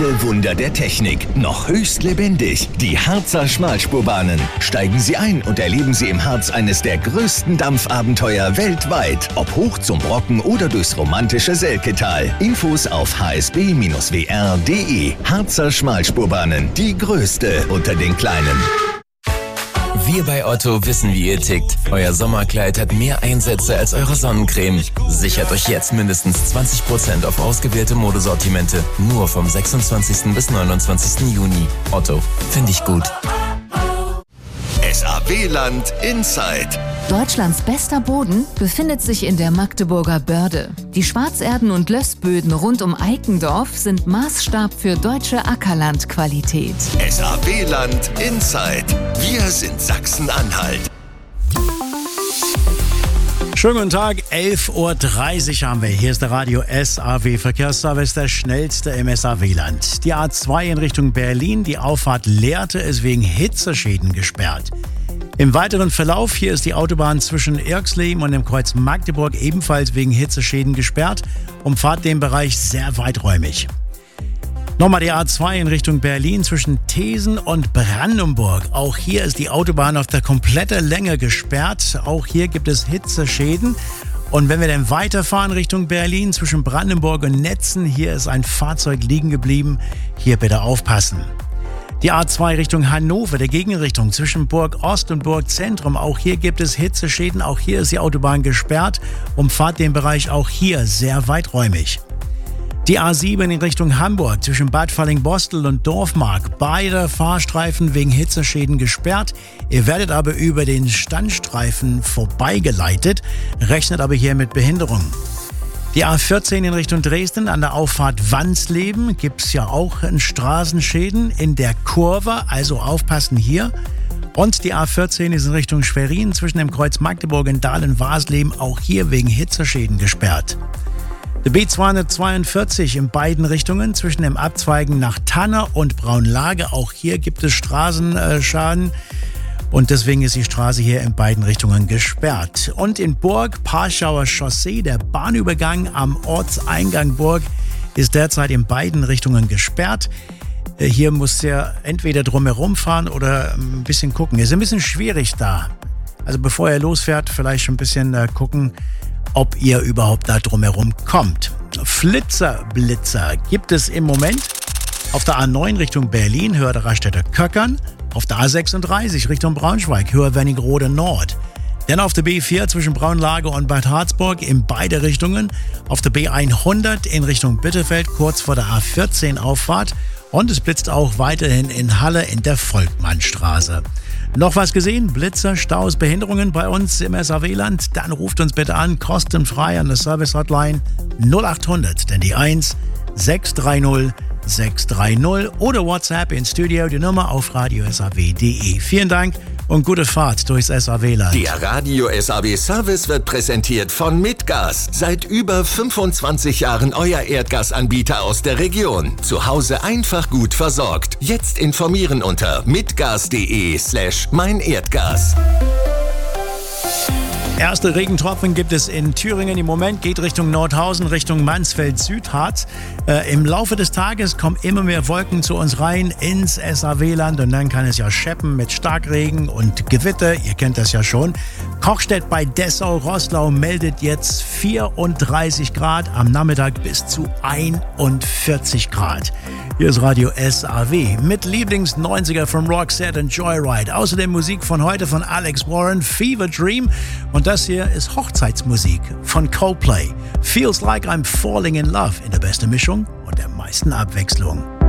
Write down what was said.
echte Wunder der Technik, noch höchst lebendig. Die Harzer Schmalspurbahnen. Steigen Sie ein und erleben Sie im Harz eines der größten Dampfabenteuer weltweit. Ob hoch zum Brocken oder durchs romantische Selketal. Infos auf hsb-wr.de. Harzer Schmalspurbahnen, die größte unter den kleinen. Wir bei Otto wissen, wie ihr tickt. Euer Sommerkleid hat mehr Einsätze als eure Sonnencreme. Sichert euch jetzt mindestens 20% auf ausgewählte Modesortimente. Nur vom 26. bis 29. Juni. Otto, finde ich gut. SAW-Land Inside. Deutschlands bester Boden befindet sich in der Magdeburger Börde. Die Schwarzerden- und Lössböden rund um Eikendorf sind Maßstab für deutsche Ackerlandqualität. SAW-Land Inside. Wir sind Sachsen-Anhalt. Schönen guten Tag, 11.30 Uhr haben wir. Hier ist der Radio SAW Verkehrsservice, der schnellste im SAW-Land. Die A2 in Richtung Berlin, die Auffahrt Lehrte ist wegen Hitzeschäden gesperrt. Im weiteren Verlauf, hier ist die Autobahn zwischen Irxleben und dem Kreuz Magdeburg ebenfalls wegen Hitzeschäden gesperrt. Umfahrt den Bereich sehr weiträumig. Nochmal die A2 in Richtung Berlin zwischen Thesen und Brandenburg. Auch hier ist die Autobahn auf der kompletten Länge gesperrt. Auch hier gibt es Hitzeschäden. Und wenn wir dann weiterfahren Richtung Berlin zwischen Brandenburg und Netzen, hier ist ein Fahrzeug liegen geblieben. Hier bitte aufpassen. Die A2 Richtung Hannover, der Gegenrichtung zwischen Burg Ost und Burg Zentrum. Auch hier gibt es Hitzeschäden. Auch hier ist die Autobahn gesperrt. Umfahrt den Bereich auch hier sehr weiträumig. Die A7 in Richtung Hamburg zwischen Bad Falling-Bostel und Dorfmark. Beide Fahrstreifen wegen Hitzeschäden gesperrt. Ihr werdet aber über den Standstreifen vorbeigeleitet, rechnet aber hier mit Behinderung. Die A14 in Richtung Dresden an der Auffahrt Wansleben gibt es ja auch Straßenschäden in der Kurve, also aufpassen hier. Und die A14 ist in Richtung Schwerin zwischen dem Kreuz Magdeburg und Dahlen-Wasleben auch hier wegen Hitzeschäden gesperrt. Der B242 in beiden Richtungen zwischen dem Abzweigen nach Tanne und Braunlage. Auch hier gibt es Straßenschaden und deswegen ist die Straße hier in beiden Richtungen gesperrt. Und in Burg, Parschauer Chaussee, der Bahnübergang am Ortseingang Burg ist derzeit in beiden Richtungen gesperrt. Hier muss ihr entweder drumherum fahren oder ein bisschen gucken. Ist ein bisschen schwierig da. Also bevor ihr losfährt, vielleicht schon ein bisschen gucken, ob ihr überhaupt da drumherum kommt. Blitzer gibt es im Moment auf der A9 Richtung Berlin, Höhe der Raststätte Köckern, auf der A36 Richtung Braunschweig, Höhe Wernigerode Nord. Dann auf der B4 zwischen Braunlage und Bad Harzburg in beide Richtungen, auf der B100 in Richtung Bitterfeld, kurz vor der A14 Auffahrt. Und es blitzt auch weiterhin in Halle in der Volkmannstraße. Noch was gesehen? Blitzer, Staus, Behinderungen bei uns im SAW-Land? Dann ruft uns bitte an, kostenfrei an der Service-Hotline 0800, denn die 1 630 630 oder WhatsApp ins Studio, die Nummer auf radiosaw.de. Vielen Dank und gute Fahrt durchs SAW-Land. Der Radio SAW Service wird präsentiert von Mitgas. Seit über 25 Jahren euer Erdgasanbieter aus der Region. Zu Hause einfach gut versorgt. Jetzt informieren unter mitgas.de/meinerdgas. Erste Regentropfen gibt es in Thüringen im Moment, geht Richtung Nordhausen, Richtung Mansfeld-Südharz. Im Laufe des Tages kommen immer mehr Wolken zu uns rein ins SAW-Land und dann kann es ja scheppen mit Starkregen und Gewitter, ihr kennt das ja schon. Kochstedt bei Dessau-Roßlau meldet jetzt 34 Grad, am Nachmittag bis zu 41 Grad. Hier ist Radio SAW mit Lieblings-90er von Roxette und Joyride. Außerdem Musik von heute von Alex Warren, Fever Dream. Und das hier ist Hochzeitsmusik von Coldplay. Feels like I'm falling in love in der besten Mischung und der meisten Abwechslung.